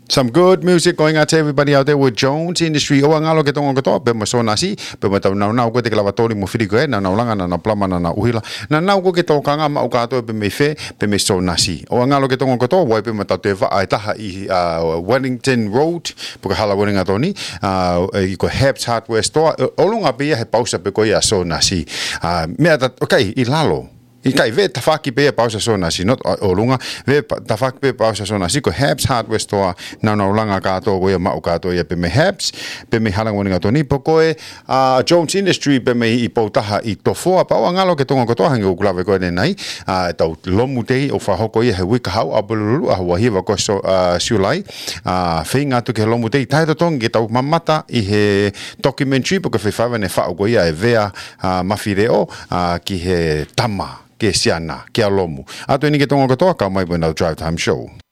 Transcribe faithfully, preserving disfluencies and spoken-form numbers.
Some good music going out to everybody out there with Jones Industry. O ngalo ke tongo ko be mo so nasi be mo tau na na ko te klavatori mo firi ko na na langa na na plama na na uhila na na ko ke to kanga ma ka to be me fe be me so nasi. O ngalo ke tongo ko to wa be mo tau te va ai taha i Wellington Road po ka hala winga toni i ko Habs Hardware Store. O lunga be he pausa be ko ia so nasi. Me ata okay i lalo. Ikai ve tafaki pe pausa so nasi not olunga ve tafaki pe pausa so nasi ko Habs Hardware Store na na ulanga ka to ko ya ma ka to ya pe me Habs pe me halang woni to ni po e Jones Industry pe me i potaha i to fo pa ngalo ke tonga ko to hangi ukula ve ko ne nai a to lomu te o fa hoko ye he wika hau abulu a wa hiwa ko so sulai a finga to ke lomu te tai to tongi to mamata i he documentary po ke fe fa ne fa ko ya e vea mafireo ki he tama ke siana ke alomu ato ni ke tonga ko to ka mai bona drive time show.